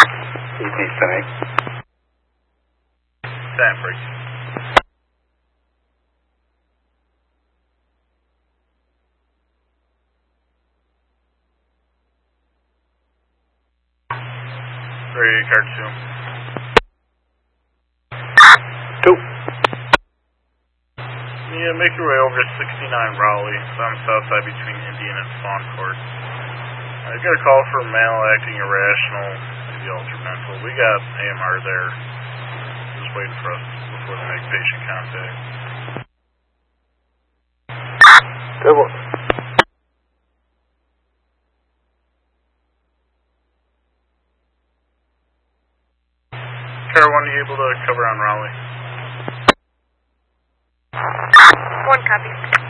EP Senate. Sanford. Ready, card 2. 2. Yeah, make your way over to 69 Raleigh. It's on the south side between Indian and Fawn Court. I got a call for male acting irrational, maybe ultramental. We got AMR there. Just waiting for us before they make patient contact. Good one. Car 1, are you able to cover on Raleigh? 1 copy.